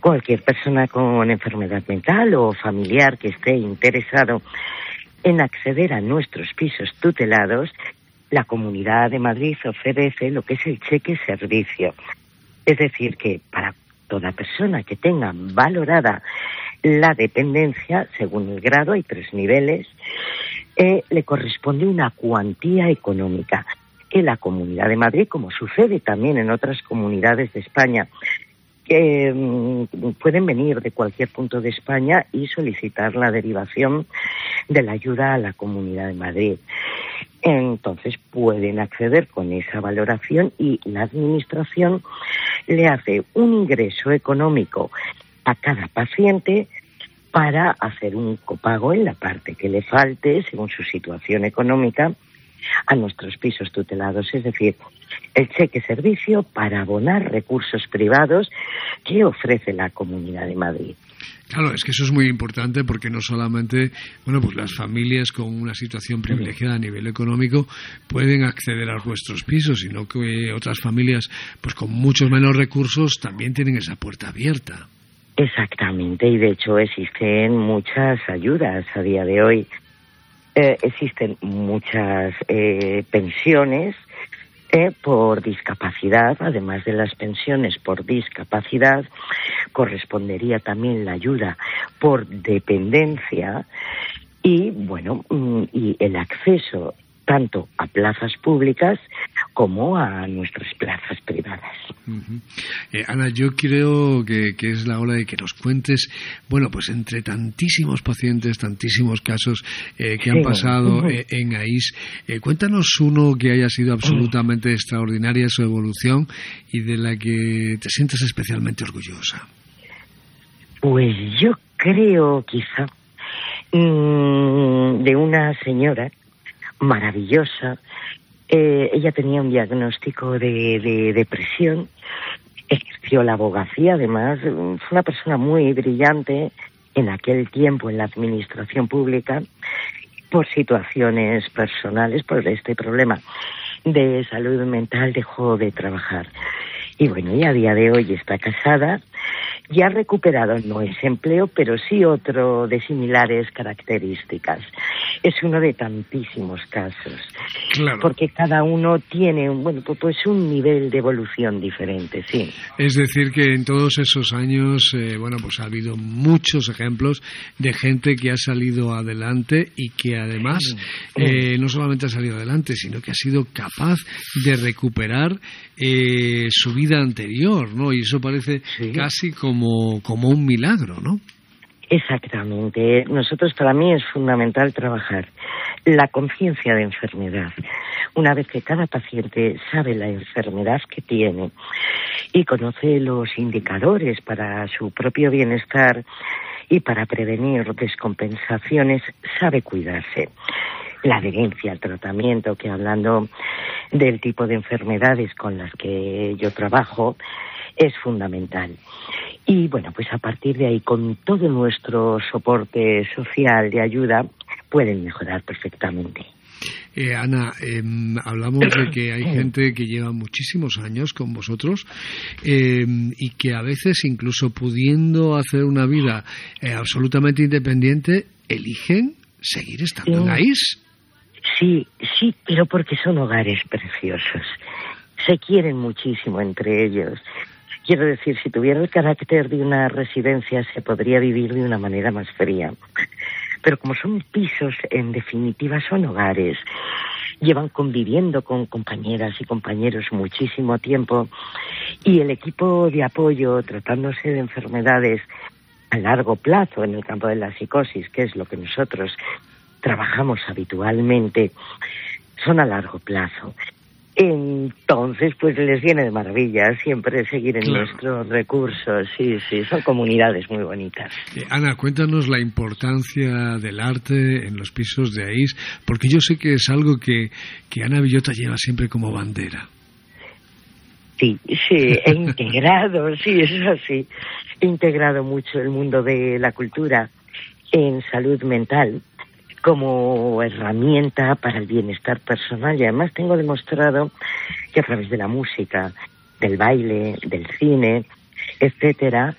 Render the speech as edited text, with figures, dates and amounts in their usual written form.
Cualquier persona con enfermedad mental o familiar que esté interesado en acceder a nuestros pisos tutelados, la Comunidad de Madrid ofrece lo que es el cheque servicio. Es decir, que para toda persona que tenga valorada la dependencia, según el grado, hay 3 niveles, le corresponde una cuantía económica que la Comunidad de Madrid, como sucede también en otras comunidades de España, que pueden venir de cualquier punto de España y solicitar la derivación de la ayuda a la Comunidad de Madrid. Entonces pueden acceder con esa valoración y la Administración le hace un ingreso económico a cada paciente para hacer un copago en la parte que le falte, según su situación económica, a nuestros pisos tutelados. Es decir, el cheque servicio para abonar recursos privados que ofrece la Comunidad de Madrid. Claro, es que eso es muy importante porque no solamente, pues las familias con una situación privilegiada a nivel económico pueden acceder a vuestros pisos, sino que otras familias, pues con muchos menos recursos, también tienen esa puerta abierta. Exactamente, y de hecho existen muchas ayudas a día de hoy. Existen muchas pensiones por discapacidad. Además de las pensiones por discapacidad, correspondería también la ayuda por dependencia y y el acceso tanto a plazas públicas como a nuestras plazas privadas. Ana, yo creo que es la hora de que nos cuentes, pues entre tantísimos pacientes, tantísimos casos que han pasado en AIS, cuéntanos uno que haya sido absolutamente extraordinaria su evolución y de la que te sientas especialmente orgullosa. Pues yo creo quizá de una señora maravillosa. Ella tenía un diagnóstico de depresión, ejerció la abogacía, además fue una persona muy brillante en aquel tiempo en la administración pública. Por situaciones personales, por este problema de salud mental, dejó de trabajar. Y y a día de hoy está casada, ya ha recuperado no ese empleo, pero sí otro de similares características. Es uno de tantísimos casos, claro, porque cada uno tiene pues un nivel de evolución diferente, sí. Es decir, que en todos esos años, pues ha habido muchos ejemplos de gente que ha salido adelante y que además no solamente ha salido adelante, sino que ha sido capaz de recuperar su vida anterior, ¿no? Y eso parece casi como un milagro, ¿no? Exactamente. Para mí es fundamental trabajar la conciencia de enfermedad. Una vez que cada paciente sabe la enfermedad que tiene y conoce los indicadores para su propio bienestar y para prevenir descompensaciones, sabe cuidarse. La adherencia al tratamiento, que hablando del tipo de enfermedades con las que yo trabajo, es fundamental. Y pues a partir de ahí, con todo nuestro soporte social de ayuda, pueden mejorar perfectamente. Ana, hablamos de que hay gente que lleva muchísimos años con vosotros y que a veces, incluso pudiendo hacer una vida absolutamente independiente, eligen seguir estando en AIS. Sí, pero porque son hogares preciosos. Se quieren muchísimo entre ellos. Quiero decir, si tuviera el carácter de una residencia, se podría vivir de una manera más fría. Pero como son pisos, en definitiva son hogares. Llevan conviviendo con compañeras y compañeros muchísimo tiempo. Y el equipo de apoyo, tratándose de enfermedades a largo plazo en el campo de la psicosis, que es lo que nosotros trabajamos habitualmente, son a largo plazo. Entonces, les viene de maravilla siempre seguir en nuestros recursos. Sí, son comunidades muy bonitas. Ana, cuéntanos la importancia del arte en los pisos de AIS, porque yo sé que es algo que Ana Villota lleva siempre como bandera. Sí, he integrado, sí, eso sí, he integrado mucho el mundo de la cultura en salud mental como herramienta para el bienestar personal, y además tengo demostrado que a través de la música, del baile, del cine, etcétera,